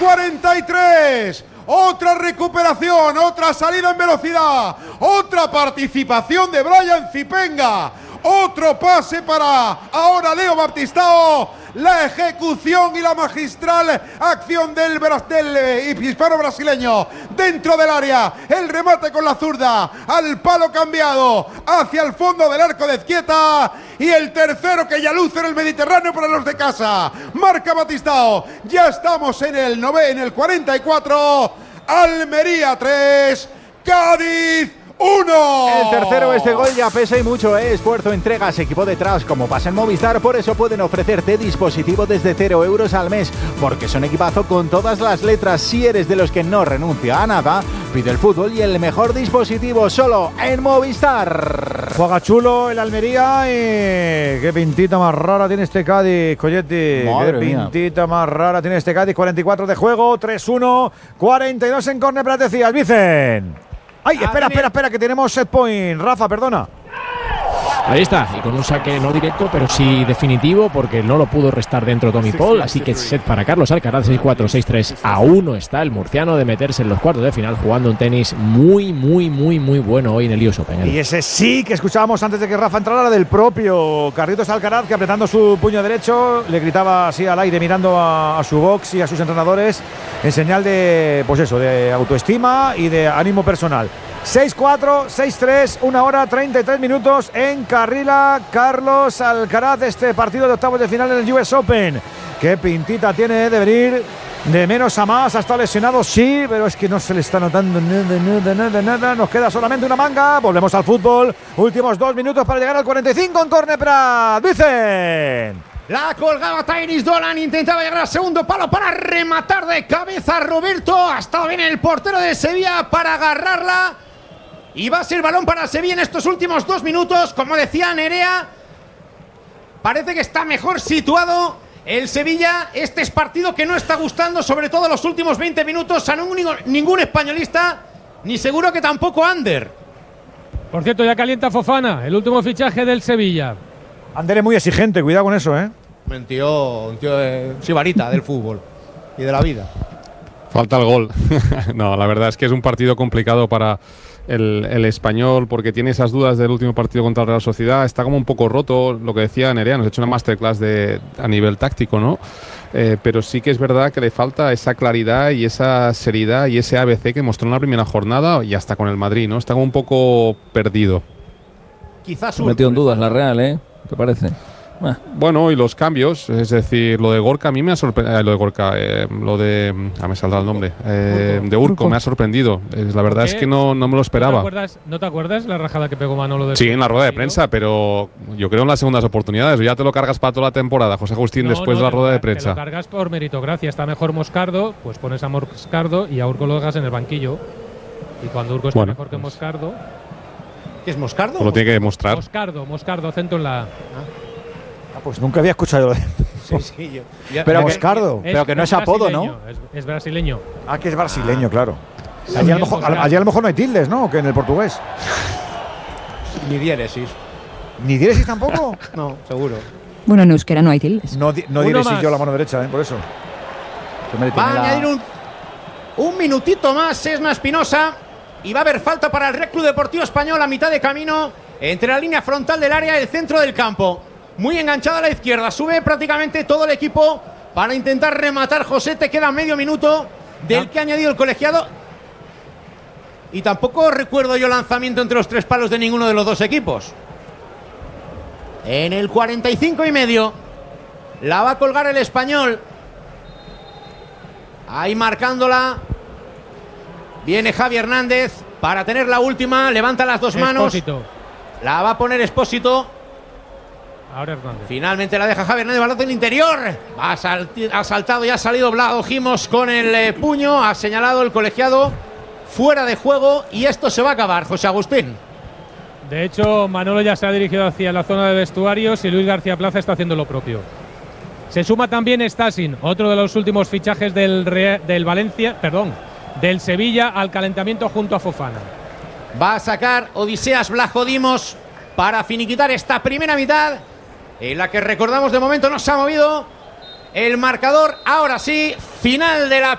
43. Otra recuperación, otra salida en velocidad, otra participación de Brian Zipenga, otro pase para ahora Leo Baptistao. La ejecución y la magistral acción del hispano-brasileño dentro del área. El remate con la zurda al palo cambiado hacia el fondo del arco de Ezquieta. Y el tercero que ya luce en el Mediterráneo para los de casa. Marca Baptistao. Ya estamos en el 44. Almería 3. Cádiz 1. El tercero, este gol ya pesa y mucho, esfuerzo, entregas, equipo detrás, como pasa en Movistar. Por eso pueden ofrecerte dispositivo desde 0 euros al mes, porque son equipazo con todas las letras. Si eres de los que no renuncia a nada, pide el fútbol y el mejor dispositivo solo en Movistar. Juega chulo el Almería y qué pintita más rara tiene este Cádiz, Colletti. Madre qué mía. Pintita más rara tiene este Cádiz. 44 de juego, 3-1, 42 en córner, pero decías, Vicen. ¡Ay, espera, que tenemos set point! Rafa, perdona. Ahí está, y con un saque no directo, pero sí definitivo, porque no lo pudo restar dentro Tommy Paul, así que set para Carlos Alcaraz, 6-4, 6-3. A 1 está el murciano de meterse en los cuartos de final, jugando un tenis muy bueno hoy en el US Open. Y ese sí que escuchábamos antes de que Rafa entrara, del propio Carlitos Alcaraz, que apretando su puño derecho le gritaba así al aire, mirando a su box y a sus entrenadores, en señal de, pues eso, de autoestima y de ánimo personal. 6-4, 6-3, 1 hora 33 minutos en Carrila. Carlos Alcaraz, este partido de octavos de final en el US Open. Qué pintita tiene de venir de menos a más. Ha estado lesionado, sí, pero es que no se le está notando nada. Nos queda solamente una manga. Volvemos al fútbol. Últimos 2 minutos para llegar al 45 en córner para Vicen. La colgaba Tainis Dolan, intentaba llegar al segundo palo para rematar de cabeza Roberto. Ha estado bien el portero de Sevilla para agarrarla. Y va a ser balón para Sevilla en estos últimos 2 minutos. Como decía Nerea, parece que está mejor situado el Sevilla. Este es partido que no está gustando, sobre todo los últimos 20 minutos, a ningún españolista, ni seguro que tampoco Ander. Por cierto, ya calienta Fofana, el último fichaje del Sevilla. Ander es muy exigente, cuidado con eso, Un tío sibarita del fútbol y de la vida. Falta el gol. No, la verdad es que es un partido complicado para el español, porque tiene esas dudas del último partido contra el Real Sociedad. Está como un poco roto, lo que decía Nerea, nos ha hecho una masterclass a nivel táctico, ¿no? Pero sí que es verdad que le falta esa claridad y esa seriedad y ese ABC que mostró en la primera jornada y hasta con el Madrid, ¿no? Está como un poco perdido. Quizás se metió en dudas la Real, ¿qué parece? Bueno, y los cambios, es decir, lo de Gorka a mí me ha sorprendido. Me saldrá el nombre. De Urco me ha sorprendido. La verdad es que no me lo esperaba. ¿No te acuerdas la rajada que pegó Manolo de? Sí, en la rueda de prensa, pero yo creo en las segundas oportunidades. Ya te lo cargas para toda la temporada, José Agustín, después de la rueda de prensa. Te lo cargas por meritocracia. Está mejor Moscardo, pues pones a Moscardo y a Urco lo dejas en el banquillo. Y cuando Urco está mejor que Moscardo. ¿Qué es Moscardo? Pues lo tiene que demostrar. Moscardo, acento en la A. Pues nunca había escuchado lo de… Sí, pero Moscardo. Pero que no es apodo, ¿no? Es brasileño. Ah, que es brasileño, claro. Allí a lo mejor no hay tildes, ¿no? Que en el portugués. Ni diéresis. ¿Ni diéresis tampoco? No, seguro. Bueno, en euskera no hay tildes. No diéresis yo la mano derecha, por eso. Va a añadir un minutito más Esma Espinosa. Y va a haber falta para el Real Club Deportivo Español a mitad de camino entre la línea frontal del área y el centro del campo. Muy enganchado a la izquierda. Sube prácticamente todo el equipo para intentar rematar. José, te queda medio minuto del que ha añadido el colegiado. Y tampoco recuerdo yo lanzamiento entre los 3 palos de ninguno de los 2 equipos. En el 45 y medio la va a colgar el Español. Ahí marcándola. Viene Javi Hernández para tener la última. Levanta las 2 manos. La va a poner Expósito. Ahora Hernández. Finalmente la deja Javi Hernández, balón del interior. Ha saltado y ha salido Vlado Gimos con el puño. Ha señalado el colegiado fuera de juego y esto se va a acabar, José Agustín. De hecho, Manolo ya se ha dirigido hacia la zona de vestuarios y Luis García Plaza está haciendo lo propio. Se suma también Stasin, otro de los últimos fichajes del Sevilla al calentamiento junto a Fofana. Va a sacar Odiseas Vlachodimos para finiquitar esta primera mitad, en la que recordamos de momento no se ha movido el marcador. Ahora sí, final de la